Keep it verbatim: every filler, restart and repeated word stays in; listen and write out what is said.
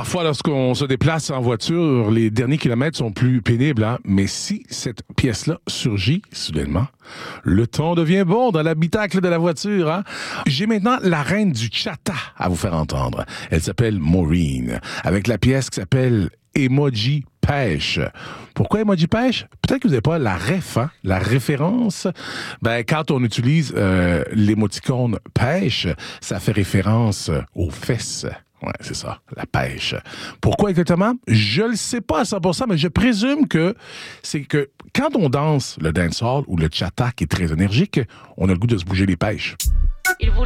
Parfois, lorsqu'on se déplace en voiture, les derniers kilomètres sont plus pénibles, hein? Mais si cette pièce-là surgit soudainement, le ton devient bon dans l'habitacle de la voiture, hein? J'ai maintenant la reine du chata à vous faire entendre. Elle s'appelle Maureen, avec la pièce qui s'appelle Emoji Pêche. Pourquoi Emoji Pêche? Peut-être que vous n'avez pas la ref, hein? La référence. Ben, quand on utilise euh, l'émoticône pêche, ça fait référence aux fesses. Ouais, c'est ça, la pêche. Pourquoi exactement? Je le sais pas à cent pour cent, mais je présume que c'est que quand on danse le dancehall ou le chata qui est très énergique, on a le goût de se bouger les pêches. Il voulait